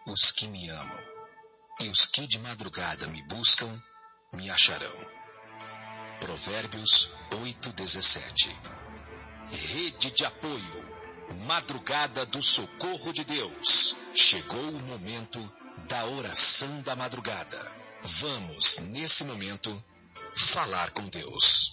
os que me amam, e os que de madrugada me buscam, me acharão. Provérbios 8:17. Rede de apoio, madrugada do socorro de Deus. Chegou o momento da oração da madrugada. Vamos, nesse momento, falar com Deus.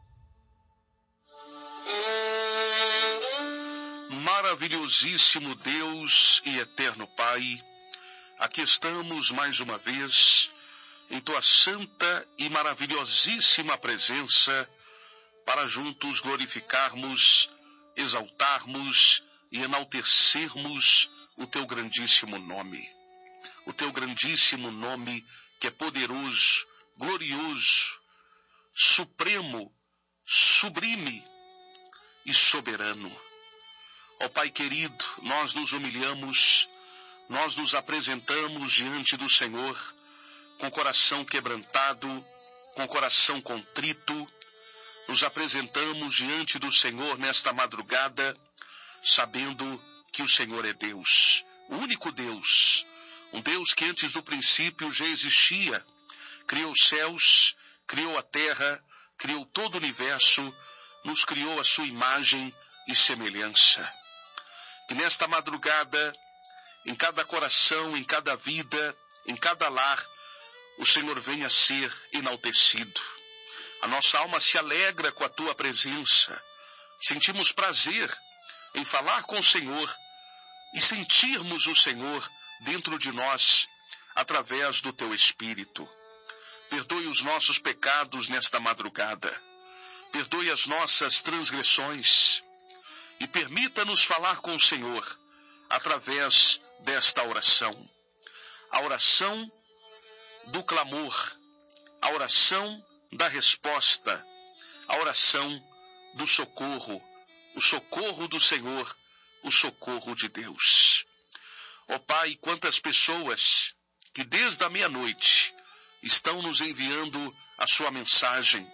Maravilhosíssimo Deus e eterno Pai, aqui estamos mais uma vez em Tua santa e maravilhosíssima presença para juntos glorificarmos, exaltarmos e enaltecermos o Teu grandíssimo nome. O Teu grandíssimo nome que é poderoso, glorioso, supremo, sublime e soberano. Ó Pai querido, nós nos humilhamos, nós nos apresentamos diante do Senhor com coração quebrantado, com coração contrito. Nos apresentamos diante do Senhor nesta madrugada, sabendo que o Senhor é Deus, o único Deus, um Deus que antes do princípio já existia, criou os céus, criou a terra, criou todo o universo, nos criou a sua imagem e semelhança. Que nesta madrugada, em cada coração, em cada vida, em cada lar, o Senhor venha ser enaltecido. A nossa alma se alegra com a Tua presença. Sentimos prazer em falar com o Senhor e sentirmos o Senhor dentro de nós, através do Teu Espírito. Perdoe os nossos pecados nesta madrugada. Perdoe as nossas transgressões. E permita-nos falar com o Senhor através desta oração. A oração do clamor, a oração da resposta, a oração do socorro, o socorro do Senhor, o socorro de Deus. Ó Pai, quantas pessoas que desde a meia-noite estão nos enviando a sua mensagem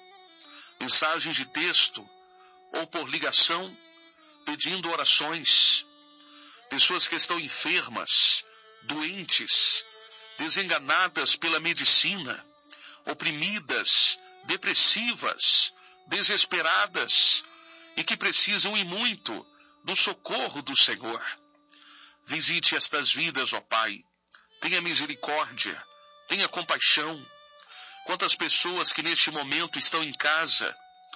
de texto ou por ligação, pedindo orações, pessoas que estão enfermas, doentes, desenganadas pela medicina, oprimidas, depressivas, desesperadas e que precisam e muito do socorro do Senhor. Visite estas vidas, ó Pai, tenha misericórdia, tenha compaixão. Quantas pessoas que neste momento estão em casa,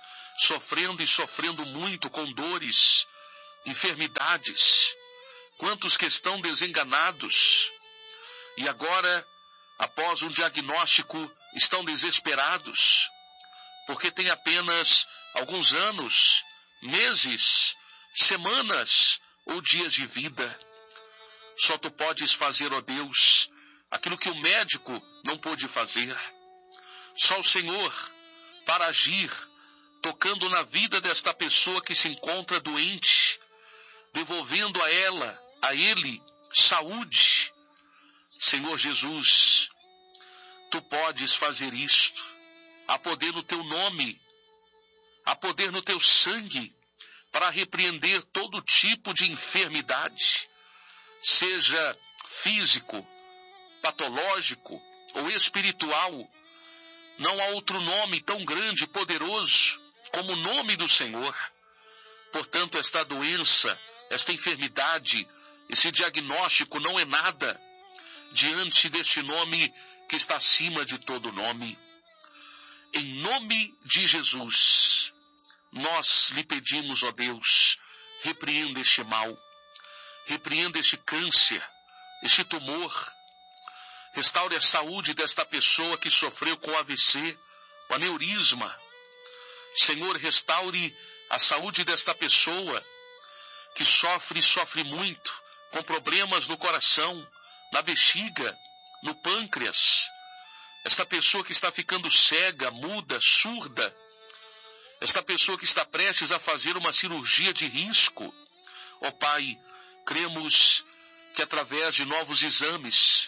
sofrendo muito com dores, enfermidades, quantos que estão desenganados e agora, após um diagnóstico, estão desesperados, porque têm apenas alguns anos, meses, semanas ou dias de vida. Só Tu podes fazer, ó Deus, aquilo que o médico não pôde fazer. Só o Senhor para agir, tocando na vida desta pessoa que se encontra doente, devolvendo a ela, a ele, saúde. Senhor Jesus, Tu podes fazer isto. Há poder no Teu nome, há poder no Teu sangue, para repreender todo tipo de enfermidade, seja físico, patológico ou espiritual. Não há outro nome tão grande e poderoso como o nome do Senhor. Portanto, esta doença, esta enfermidade, esse diagnóstico não é nada diante deste nome que está acima de todo nome. Em nome de Jesus, nós lhe pedimos, ó Deus, repreenda este mal, repreenda este câncer, este tumor, restaure a saúde desta pessoa que sofreu com AVC, o aneurisma. Senhor, restaure a saúde desta pessoa que sofre muito com problemas no coração, na bexiga, no pâncreas. Esta pessoa que está ficando cega, muda, surda. Esta pessoa que está prestes a fazer uma cirurgia de risco. Ó Pai, cremos que através de novos exames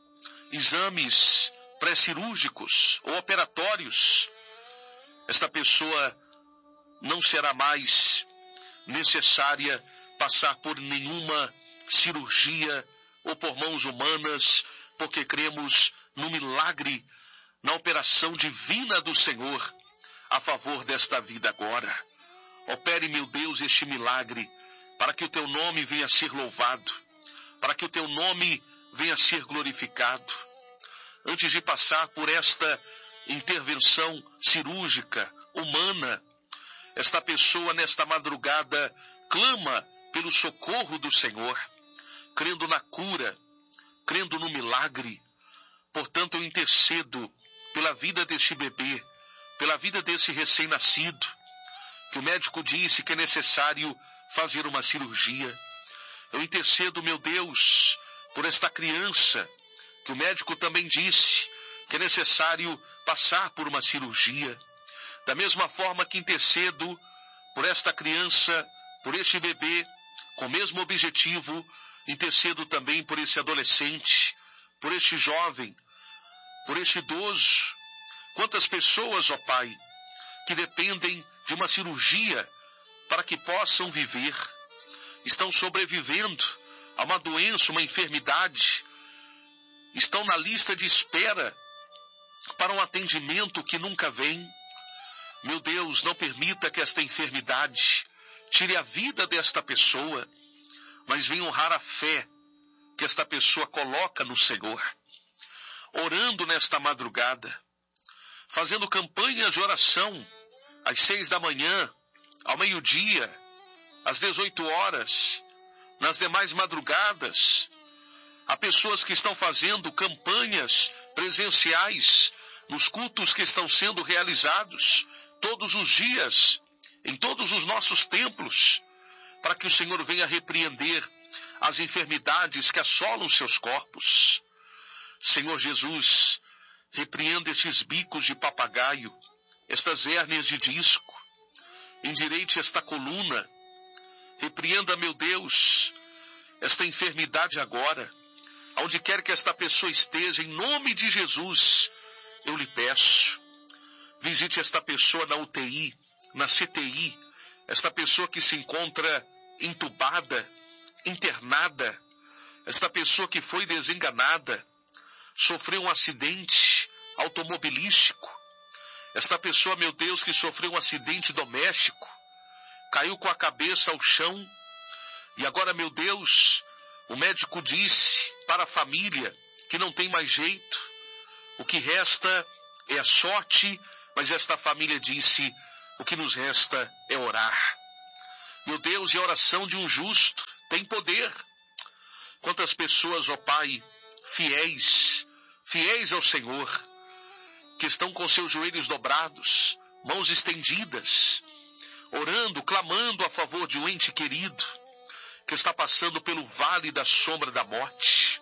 pré-cirúrgicos ou operatórios, esta pessoa não será mais necessária passar por nenhuma cirurgia ou por mãos humanas, porque cremos no milagre, na operação divina do Senhor a favor desta vida agora. Opere, meu Deus, este milagre, para que o teu nome venha a ser louvado, para que o teu nome venha a ser glorificado. Antes de passar por esta intervenção cirúrgica, humana, esta pessoa nesta madrugada clama pelo socorro do Senhor, crendo na cura, crendo no milagre. Portanto, eu intercedo pela vida deste bebê, pela vida desse recém-nascido, que o médico disse que é necessário fazer uma cirurgia. Eu intercedo, meu Deus, por esta criança, que o médico também disse que é necessário passar por uma cirurgia. Da mesma forma que intercedo por esta criança, por este bebê, com o mesmo objetivo, intercedo também por esse adolescente, por este jovem, por este idoso. Quantas pessoas, ó Pai, que dependem de uma cirurgia para que possam viver, estão sobrevivendo a uma doença, uma enfermidade, estão na lista de espera para um atendimento que nunca vem. Meu Deus, não permita que esta enfermidade tire a vida desta pessoa, mas venha honrar a fé que esta pessoa coloca no Senhor. Orando nesta madrugada, fazendo campanhas de oração às 6 da manhã, ao meio-dia, às 18 horas, nas demais madrugadas. Há pessoas que estão fazendo campanhas presenciais nos cultos que estão sendo realizados todos os dias, em todos os nossos templos, para que o Senhor venha repreender as enfermidades que assolam seus corpos. Senhor Jesus, repreenda estes bicos de papagaio, estas hérnias de disco, endireite esta coluna, repreenda, meu Deus, esta enfermidade agora, aonde quer que esta pessoa esteja, em nome de Jesus, eu lhe peço, visite esta pessoa na UTI, na CTI, esta pessoa que se encontra entubada, internada, esta pessoa que foi desenganada, sofreu um acidente automobilístico, esta pessoa, meu Deus, que sofreu um acidente doméstico, caiu com a cabeça ao chão, e agora, meu Deus, o médico disse para a família que não tem mais jeito, o que resta é a sorte, mas esta família disse, o que nos resta é orar. Meu Deus, e a oração de um justo tem poder. Quantas pessoas, ó Pai, fiéis ao Senhor, que estão com seus joelhos dobrados, mãos estendidas, orando, clamando a favor de um ente querido, que está passando pelo vale da sombra da morte.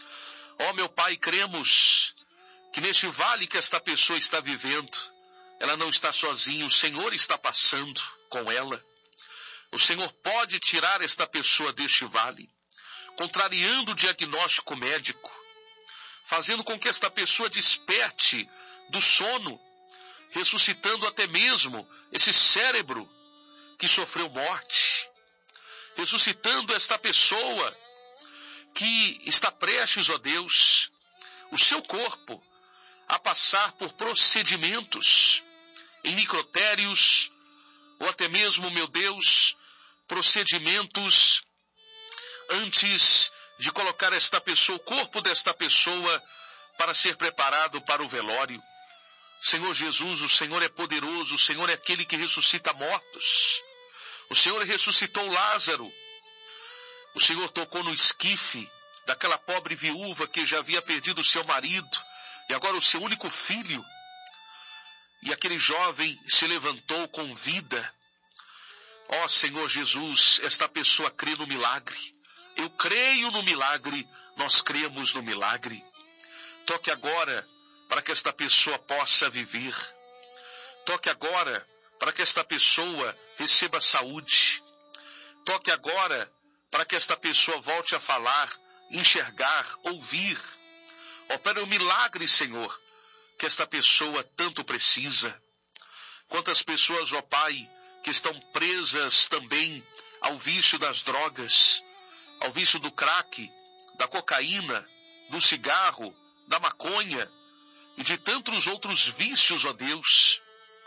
Ó meu Pai, cremos que neste vale que esta pessoa está vivendo, ela não está sozinha, o Senhor está passando com ela. O Senhor pode tirar esta pessoa deste vale, contrariando o diagnóstico médico, fazendo com que esta pessoa desperte do sono, ressuscitando até mesmo esse cérebro que sofreu morte, ressuscitando esta pessoa que está prestes, ó Deus, o seu corpo a passar por procedimentos em necrotérios, ou até mesmo, meu Deus, procedimentos antes de colocar esta pessoa, o corpo desta pessoa, para ser preparado para o velório. Senhor Jesus, o Senhor é poderoso, o Senhor é aquele que ressuscita mortos. O Senhor ressuscitou Lázaro. O Senhor tocou no esquife daquela pobre viúva que já havia perdido o seu marido, e agora o seu único filho. E aquele jovem se levantou com vida. Ó Senhor Jesus, esta pessoa crê no milagre. Eu creio no milagre, nós cremos no milagre. Toque agora para que esta pessoa possa viver. Toque agora para que esta pessoa receba saúde. Toque agora para que esta pessoa volte a falar, enxergar, ouvir. Opera um milagre, Senhor, que esta pessoa tanto precisa. Quantas pessoas, ó Pai, que estão presas também ao vício das drogas, ao vício do crack, da cocaína, do cigarro, da maconha e de tantos outros vícios, ó Deus.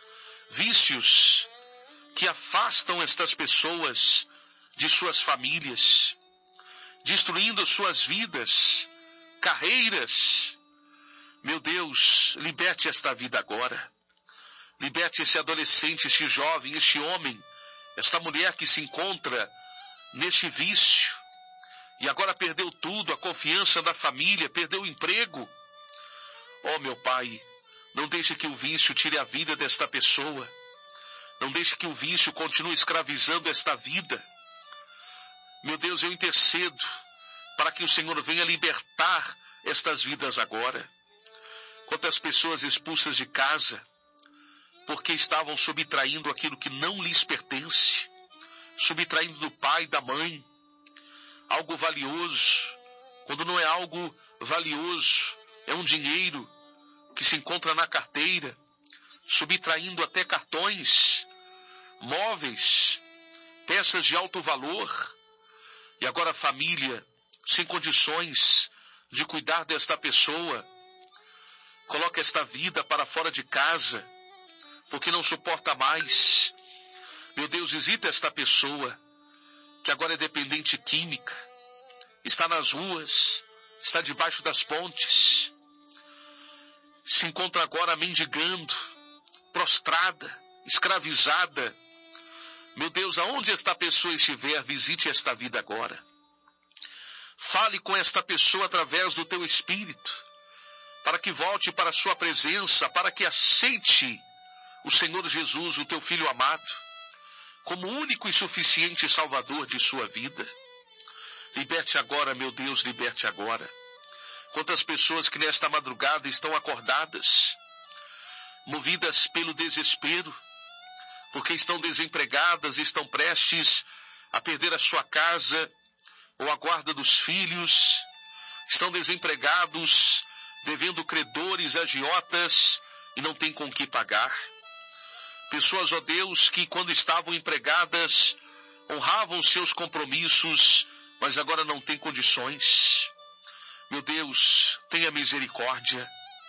Vícios que afastam estas pessoas de suas famílias, destruindo suas vidas, carreiras. Meu Deus, liberte esta vida agora. Liberte esse adolescente, este jovem, este homem, esta mulher que se encontra neste vício e agora perdeu tudo, a confiança da família, perdeu o emprego. Oh, meu Pai, não deixe que o vício tire a vida desta pessoa. Não deixe que o vício continue escravizando esta vida. Meu Deus, eu intercedo para que o Senhor venha libertar estas vidas agora. Quantas pessoas expulsas de casa, porque estavam subtraindo aquilo que não lhes pertence, subtraindo do pai, da mãe, algo valioso, quando não é algo valioso, é um dinheiro que se encontra na carteira, subtraindo até cartões, móveis, peças de alto valor, e agora a família, sem condições de cuidar desta pessoa, coloca esta vida para fora de casa, porque não suporta mais. Meu Deus, visita esta pessoa, que agora é dependente química, está nas ruas, está debaixo das pontes, se encontra agora mendigando, prostrada, escravizada. Meu Deus, aonde esta pessoa estiver, visite esta vida agora. Fale com esta pessoa através do teu Espírito, para que volte para a sua presença, para que aceite o Senhor Jesus, o teu Filho amado, como único e suficiente Salvador de sua vida. Liberte agora, meu Deus, liberte agora. Quantas pessoas que nesta madrugada estão acordadas, movidas pelo desespero, porque estão desempregadas, estão prestes a perder a sua casa ou a guarda dos filhos, estão desempregados, devendo credores, agiotas, e não têm com que pagar. Pessoas, ó Deus, que quando estavam empregadas, honravam seus compromissos, mas agora não têm condições. Meu Deus, tenha misericórdia.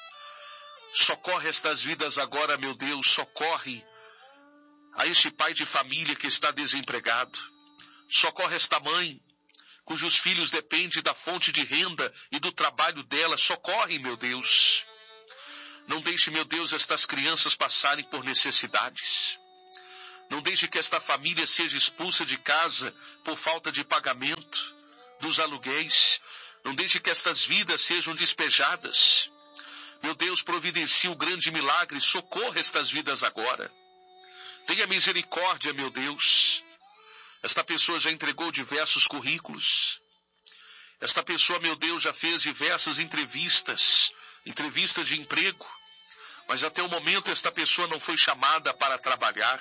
Socorre estas vidas agora, meu Deus, socorre a este pai de família que está desempregado. Socorre esta mãe, cujos filhos dependem da fonte de renda e do trabalho dela. Socorre, meu Deus. Não deixe, meu Deus, estas crianças passarem por necessidades. Não deixe que esta família seja expulsa de casa por falta de pagamento dos aluguéis. Não deixe que estas vidas sejam despejadas. Meu Deus, providencie o grande milagre. Socorra estas vidas agora. Tenha misericórdia, meu Deus. Esta pessoa já entregou diversos currículos. Esta pessoa, meu Deus, já fez diversas entrevistas de emprego. Mas até o momento esta pessoa não foi chamada para trabalhar.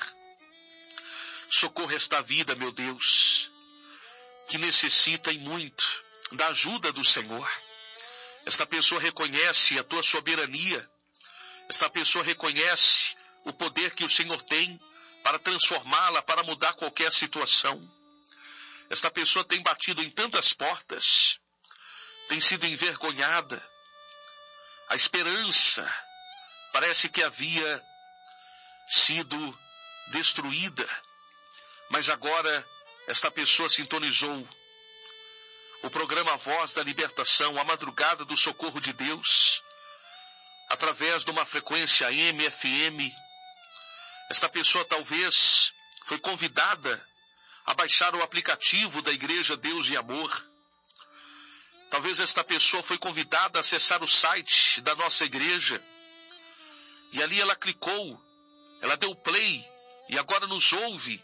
Socorra esta vida, meu Deus, que necessita e muito da ajuda do Senhor. Esta pessoa reconhece a tua soberania. Esta pessoa reconhece o poder que o Senhor tem para transformá-la, para mudar qualquer situação. Esta pessoa tem batido em tantas portas, tem sido envergonhada. A esperança parece que havia sido destruída, mas agora esta pessoa sintonizou o programa Voz da Libertação, a madrugada do socorro de Deus, através de uma frequência AM, FM. Esta pessoa talvez foi convidada a baixar o aplicativo da Igreja Deus e Amor. Talvez esta pessoa foi convidada a acessar o site da nossa igreja. E ali ela clicou, ela deu play e agora nos ouve.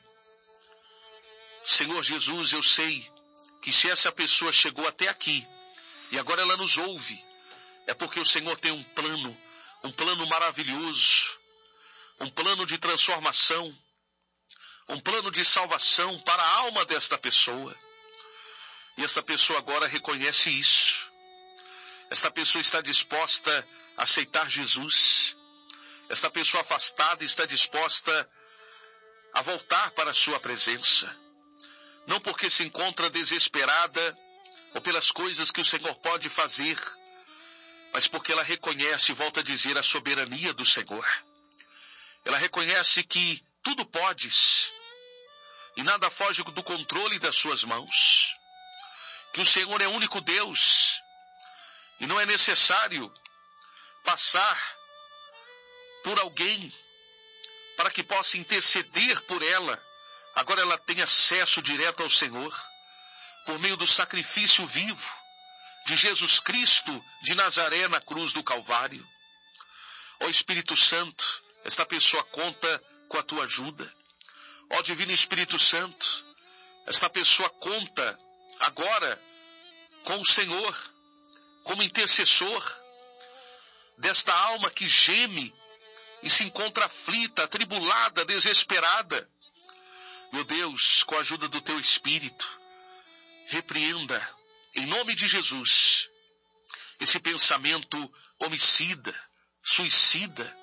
Senhor Jesus, eu sei que se essa pessoa chegou até aqui e agora ela nos ouve, é porque o Senhor tem um plano maravilhoso, um plano de transformação, um plano de salvação para a alma desta pessoa. E esta pessoa agora reconhece isso. Esta pessoa está disposta a aceitar Jesus. Esta pessoa afastada está disposta a voltar para a sua presença. Não porque se encontra desesperada ou pelas coisas que o Senhor pode fazer, mas porque ela reconhece, volta a dizer, a soberania do Senhor. Ela reconhece que tudo podes e nada foge do controle das suas mãos, que o Senhor é o único Deus e não é necessário passar por alguém para que possa interceder por ela. Agora ela tem acesso direto ao Senhor por meio do sacrifício vivo de Jesus Cristo de Nazaré na cruz do Calvário. Ó Espírito Santo, esta pessoa conta com a tua ajuda. Ó Divino Espírito Santo, esta pessoa conta agora com o Senhor como intercessor desta alma que geme e se encontra aflita, atribulada, desesperada. Meu Deus, com a ajuda do teu Espírito, repreenda, em nome de Jesus, esse pensamento homicida, suicida,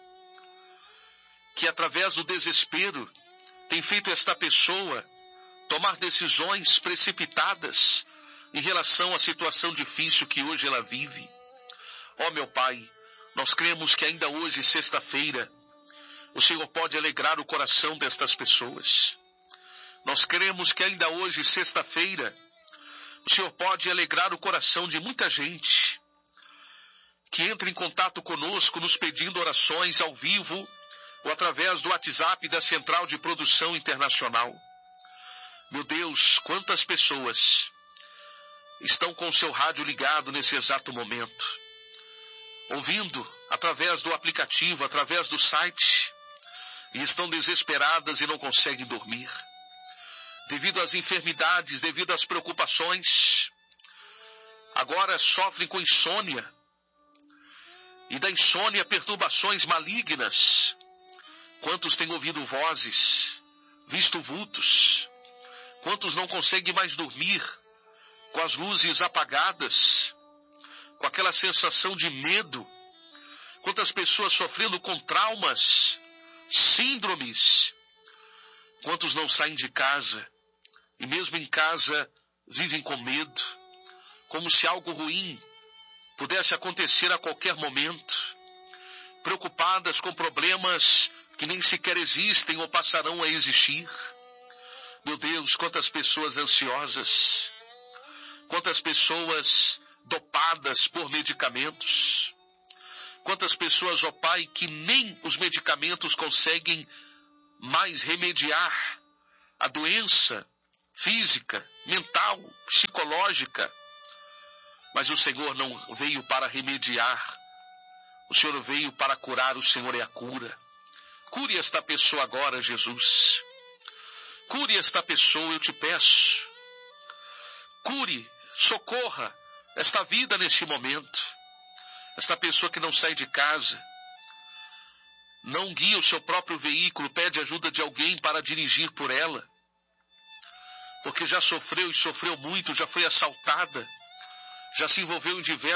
que através do desespero tem feito esta pessoa tomar decisões precipitadas em relação à situação difícil que hoje ela vive. Ó meu Pai, nós cremos que ainda hoje, sexta-feira, o Senhor pode alegrar o coração destas pessoas. Nós cremos que ainda hoje, sexta-feira, o Senhor pode alegrar o coração de muita gente que entra em contato conosco nos pedindo orações ao vivo ou através do WhatsApp da Central de Produção Internacional. Meu Deus, quantas pessoas estão com o seu rádio ligado nesse exato momento, ouvindo através do aplicativo, através do site, e estão desesperadas e não conseguem dormir, devido às enfermidades, devido às preocupações. Agora sofrem com insônia, e da insônia perturbações malignas. Quantos têm ouvido vozes, visto vultos? Quantos não conseguem mais dormir com as luzes apagadas, com aquela sensação de medo? Quantas pessoas sofrendo com traumas, síndromes? Quantos não saem de casa e mesmo em casa vivem com medo, como se algo ruim pudesse acontecer a qualquer momento, preocupadas com problemas que nem sequer existem ou passarão a existir? Meu Deus, quantas pessoas ansiosas, quantas pessoas dopadas por medicamentos, quantas pessoas, ó Pai, que nem os medicamentos conseguem mais remediar a doença física, mental, psicológica. Mas o Senhor não veio para remediar, o Senhor veio para curar, o Senhor é a cura. Cure esta pessoa agora, Jesus. Cure esta pessoa, eu te peço. Cure, socorra esta vida nesse momento. Esta pessoa que não sai de casa, não guia o seu próprio veículo, pede ajuda de alguém para dirigir por ela, porque já sofreu e sofreu muito, já foi assaltada, já se envolveu em diversos